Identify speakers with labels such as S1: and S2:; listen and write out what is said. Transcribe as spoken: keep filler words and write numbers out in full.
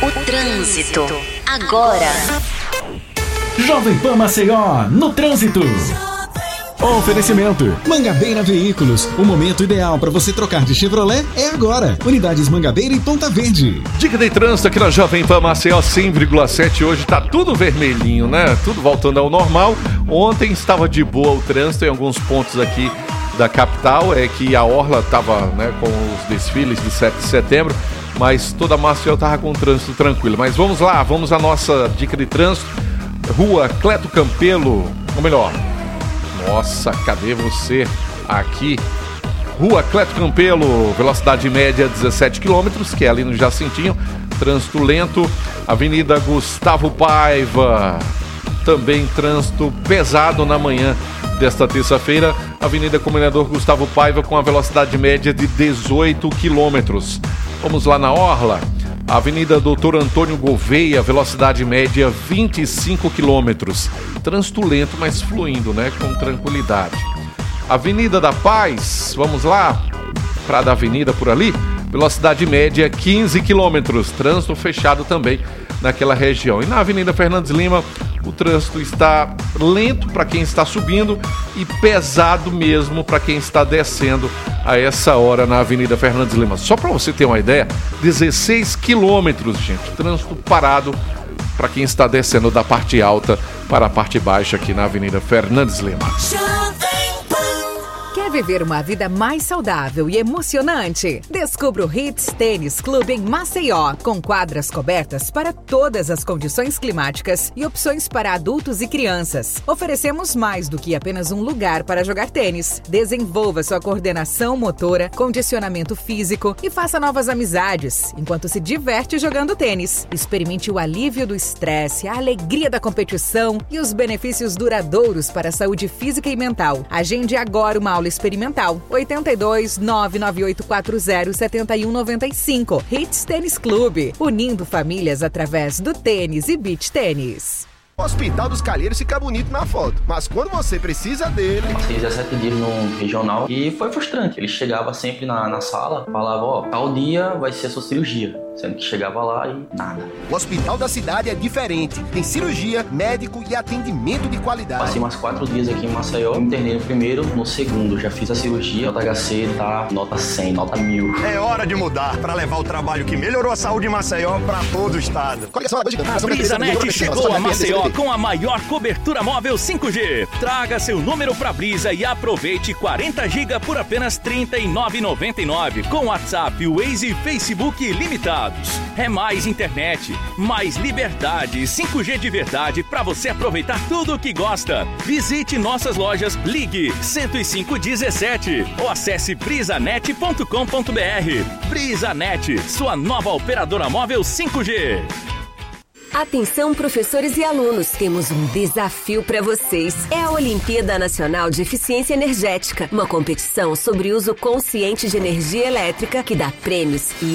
S1: O trânsito, agora.
S2: Jovem Pan Maceió, no trânsito. Oferecimento Mangabeira Veículos. O momento ideal para você trocar de Chevrolet é agora. Unidades Mangabeira e Ponta Verde.
S3: Dica de trânsito aqui na Jovem Pan Maceió cem vírgula sete. Hoje tá tudo vermelhinho, né? Tudo voltando ao normal. Ontem estava de boa o trânsito em alguns pontos aqui da capital. É que a orla estava, né, com os desfiles de sete de setembro, mas toda a Maceió estava com o trânsito tranquilo. Mas vamos lá, vamos à nossa dica de trânsito. Rua Cleto Campelo, ou melhor, nossa, cadê você? Aqui, Rua Cleto Campelo, velocidade média dezessete quilômetros, que é ali no Jacintinho, trânsito lento. Avenida Gustavo Paiva, também trânsito pesado na manhã desta terça-feira. Avenida Comendador Gustavo Paiva com a velocidade média de dezoito quilômetros. Vamos lá na orla. Avenida Doutor Antônio Gouveia, velocidade média vinte e cinco quilômetros. Trânsito lento, mas fluindo, né? Com tranquilidade. Avenida da Paz, vamos lá. Prada Avenida por ali, velocidade média quinze quilômetros. Trânsito fechado também naquela região. E na Avenida Fernandes Lima, o trânsito está lento para quem está subindo e pesado mesmo para quem está descendo a essa hora na Avenida Fernandes Lima. Só para você ter uma ideia, dezesseis quilômetros, gente. Trânsito parado para quem está descendo da parte alta para a parte baixa aqui na Avenida Fernandes Lima.
S4: Quer viver uma vida mais saudável e emocionante? Descubra o Hits Tênis Clube em Maceió, com quadras cobertas para todas as condições climáticas e opções para adultos e crianças. Oferecemos mais do que apenas um lugar para jogar tênis. Desenvolva sua coordenação motora, condicionamento físico e faça novas amizades, enquanto se diverte jogando tênis. Experimente o alívio do estresse, a alegria da competição e os benefícios duradouros para a saúde física e mental. Agende agora uma aula experimental. oito dois, nove nove oito quatro zero, sete um nove cinco. Hits Tênis Clube, unindo famílias através do tênis e beach tênis.
S5: O Hospital dos Calheiros fica bonito na foto, mas quando você precisa dele...
S6: Passei dezessete dias no regional e foi frustrante. Ele chegava sempre na, na sala, falava, ó, tal dia vai ser a sua cirurgia. Sendo que chegava lá e nada.
S5: O Hospital da Cidade é diferente. Tem cirurgia, médico e atendimento de qualidade.
S6: Passei mais quatro dias aqui em Maceió. Me internei no primeiro, no segundo. Já fiz a cirurgia. O H C tá nota cem, nota mil.
S5: É hora de mudar para levar o trabalho que melhorou a saúde em Maceió para todo o estado.
S7: A BrisaNet chegou a Maceió com a maior cobertura móvel cinco G. Traga seu número pra Brisa e aproveite quarenta gigas por apenas trinta e nove reais e noventa e nove centavos com WhatsApp, Waze e Facebook ilimitados. É mais internet, mais liberdade, cinco G de verdade para você aproveitar tudo o que gosta. Visite nossas lojas, ligue cento e cinco dezessete ou acesse brisanet ponto com ponto br. BrisaNet, sua nova operadora móvel cinco G.
S8: Atenção, professores e alunos, temos um desafio para vocês. É a Olimpíada Nacional de Eficiência Energética, uma competição sobre uso consciente de energia elétrica que dá prêmios e